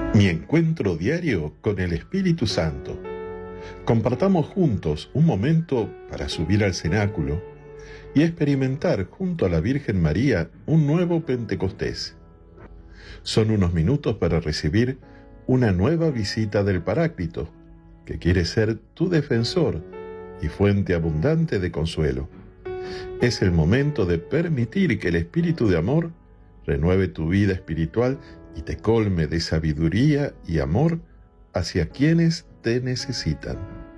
Mi encuentro diario con el Espíritu Santo. Compartamos juntos un momento para subir al cenáculo y experimentar junto a la Virgen María un nuevo Pentecostés. Son unos minutos para recibir una nueva visita del Paráclito, que quiere ser tu defensor y fuente abundante de consuelo. Es el momento de permitir que el Espíritu de amor renueve tu vida espiritual y te colme de sabiduría y amor hacia quienes te necesitan.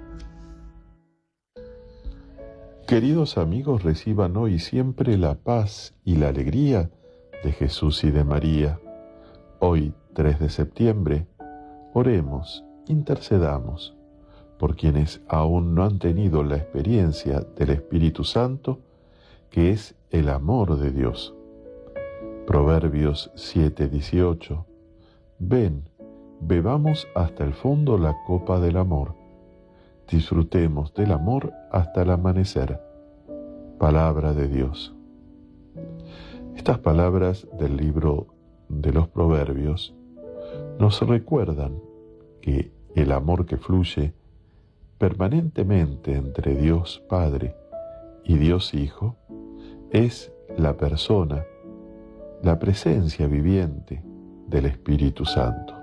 Queridos amigos, reciban hoy siempre la paz y la alegría de Jesús y de María. Hoy, 3 de septiembre, oremos, intercedamos por quienes aún no han tenido la experiencia del Espíritu Santo, que es el amor de Dios. Proverbios 7:18. Ven, bebamos hasta el fondo la copa del amor. Disfrutemos del amor hasta el amanecer. Palabra de Dios. Estas palabras del libro de los Proverbios nos recuerdan que el amor que fluye permanentemente entre Dios Padre y Dios Hijo es la persona, la presencia viviente del Espíritu Santo.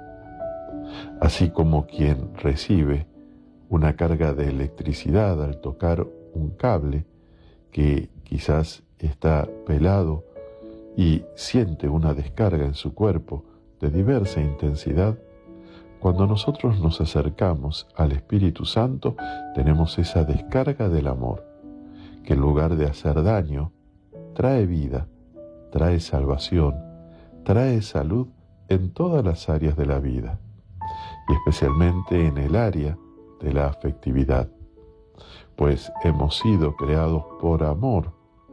Así como quien recibe una carga de electricidad al tocar un cable que quizás está pelado y siente una descarga en su cuerpo de diversa intensidad, cuando nosotros nos acercamos al Espíritu Santo tenemos esa descarga del amor, que en lugar de hacer daño, trae vida, trae salvación, trae salud en todas las áreas de la vida, y especialmente en el área de la afectividad, pues hemos sido creados por amor,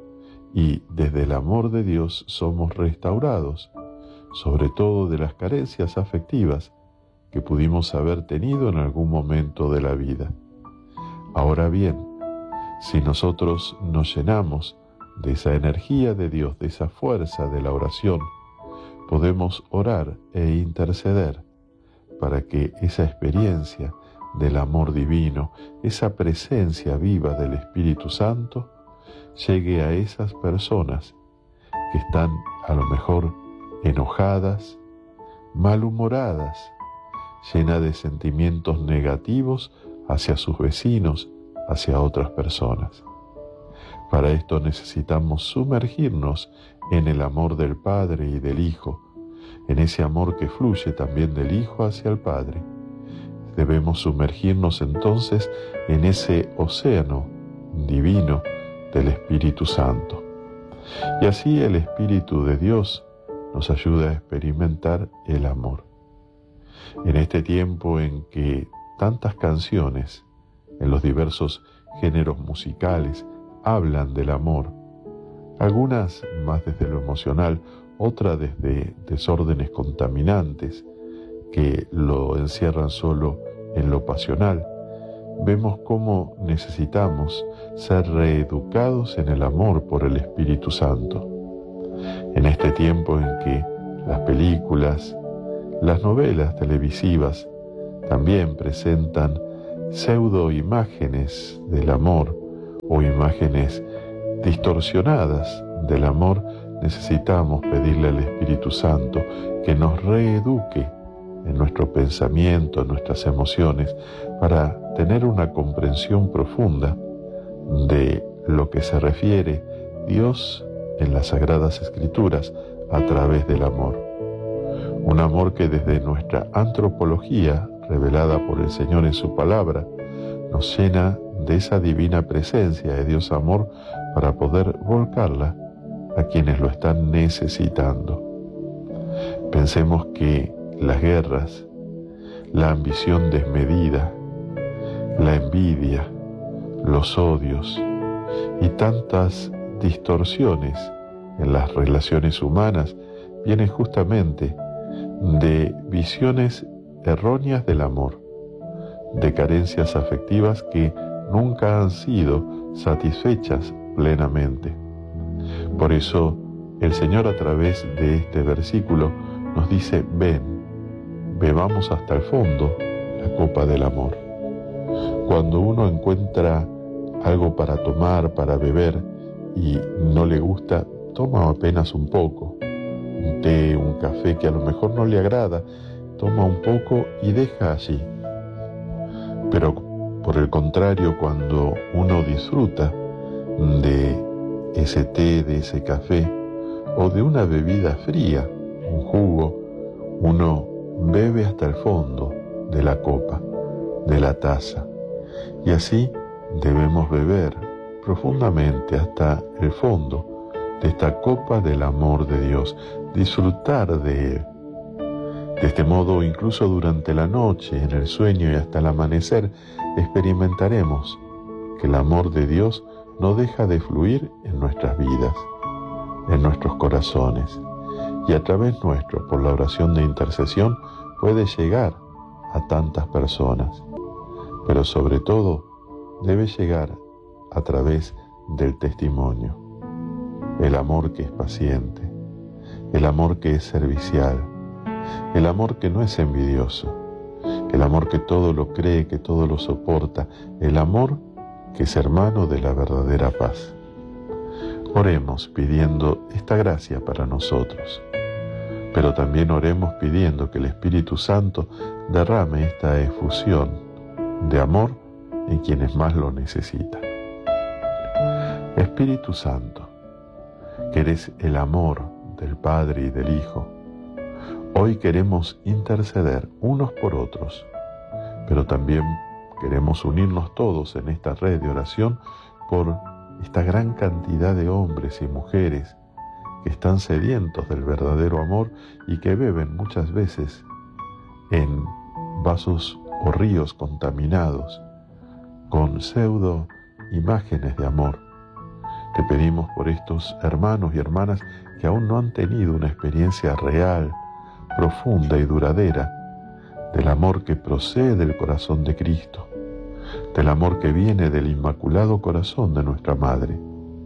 y desde el amor de Dios somos restaurados, sobre todo de las carencias afectivas que pudimos haber tenido en algún momento de la vida. Ahora bien, si nosotros nos llenamos de esa energía de Dios, de esa fuerza de la oración, podemos orar e interceder para que esa experiencia del amor divino, esa presencia viva del Espíritu Santo, llegue a esas personas que están a lo mejor enojadas, malhumoradas, llenas de sentimientos negativos hacia sus vecinos, hacia otras personas. Para esto necesitamos sumergirnos en el amor del Padre y del Hijo, en ese amor que fluye también del Hijo hacia el Padre. Debemos sumergirnos entonces en ese océano divino del Espíritu Santo. Y así el Espíritu de Dios nos ayuda a experimentar el amor. En este tiempo en que tantas canciones en los diversos géneros musicales hablan del amor, algunas más desde lo emocional, otras desde desórdenes contaminantes que lo encierran solo en lo pasional, vemos cómo necesitamos ser reeducados en el amor por el Espíritu Santo. En este tiempo en que las películas, las novelas televisivas también presentan pseudo-imágenes del amor o imágenes distorsionadas del amor, necesitamos pedirle al Espíritu Santo que nos reeduque en nuestro pensamiento, en nuestras emociones, para tener una comprensión profunda de lo que se refiere Dios en las Sagradas Escrituras a través del amor. Un amor que desde nuestra antropología, revelada por el Señor en su palabra, nos llena de esa divina presencia de Dios amor para poder volcarla a quienes lo están necesitando. Pensemos que las guerras, la ambición desmedida, la envidia, los odios y tantas distorsiones en las relaciones humanas vienen justamente de visiones erróneas del amor, de carencias afectivas que nunca han sido satisfechas plenamente. Por eso el Señor, a través de este versículo, nos dice: ven, bebamos hasta el fondo la copa del amor. Cuando uno encuentra algo para tomar, para beber, y no le gusta, toma apenas un poco. Un té, un café que a lo mejor no le agrada, toma un poco y deja allí. Pero por el contrario, cuando uno disfruta de ese té, de ese café, o de una bebida fría, un jugo, uno bebe hasta el fondo de la copa, de la taza. Y así debemos beber profundamente hasta el fondo de esta copa del amor de Dios, disfrutar de Él. De este modo, incluso durante la noche, en el sueño y hasta el amanecer, experimentaremos que el amor de Dios no deja de fluir en nuestras vidas, en nuestros corazones, y a través nuestro, por la oración de intercesión, puede llegar a tantas personas, pero sobre todo debe llegar a través del testimonio, el amor que es paciente, el amor que es servicial, el amor que no es envidioso, el amor que todo lo cree, que todo lo soporta, el amor que es hermano de la verdadera paz. Oremos pidiendo esta gracia para nosotros, pero también oremos pidiendo que el Espíritu Santo derrame esta efusión de amor en quienes más lo necesitan. Espíritu Santo, que eres el amor del Padre y del Hijo, hoy queremos interceder unos por otros, pero también queremos unirnos todos en esta red de oración por esta gran cantidad de hombres y mujeres que están sedientos del verdadero amor y que beben muchas veces en vasos o ríos contaminados con pseudo imágenes de amor. Te pedimos por estos hermanos y hermanas que aún no han tenido una experiencia real, profunda y duradera del amor que procede del corazón de Cristo, del amor que viene del Inmaculado Corazón de nuestra Madre.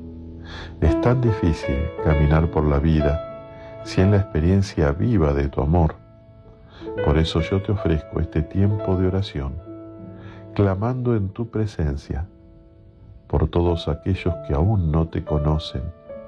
Es tan difícil caminar por la vida sin la experiencia viva de tu amor. Por eso yo te ofrezco este tiempo de oración, clamando en tu presencia por todos aquellos que aún no te conocen.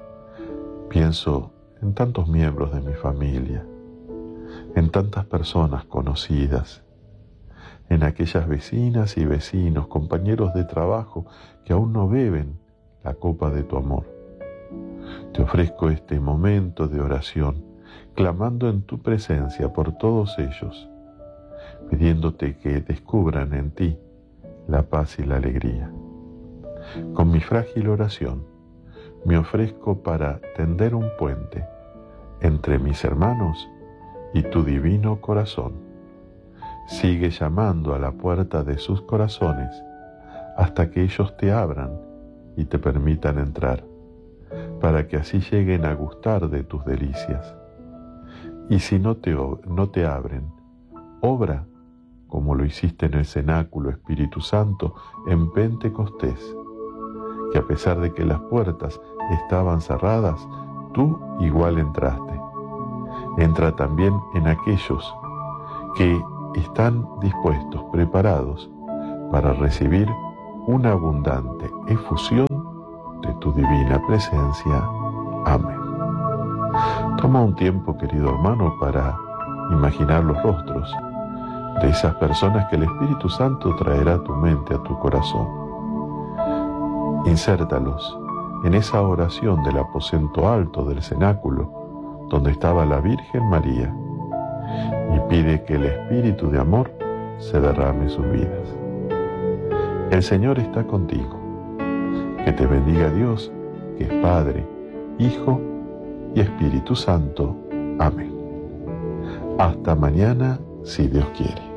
Pienso en tantos miembros de mi familia, en tantas personas conocidas, en aquellas vecinas y vecinos, compañeros de trabajo que aún no beben la copa de tu amor. Te ofrezco este momento de oración, clamando en tu presencia por todos ellos, pidiéndote que descubran en ti la paz y la alegría. Con mi frágil oración me ofrezco para tender un puente entre mis hermanos y tu divino corazón. Sigue llamando a la puerta de sus corazones hasta que ellos te abran y te permitan entrar, para que así lleguen a gustar de tus delicias. Y si no te abren, obra como lo hiciste en el cenáculo, Espíritu Santo, en Pentecostés, que a pesar de que las puertas estaban cerradas, tú igual entraste. Entra también en aquellos que están dispuestos, preparados para recibir una abundante efusión de tu divina presencia. Amén. Toma un tiempo, querido hermano, para imaginar los rostros de esas personas que el Espíritu Santo traerá a tu mente, a tu corazón. Insértalos en esa oración del aposento alto del cenáculo, donde estaba la Virgen María, y pide que el Espíritu de amor se derrame en sus vidas. El Señor está contigo. Que te bendiga Dios, que es Padre, Hijo y Espíritu Santo. Amén. Hasta mañana, si Dios quiere.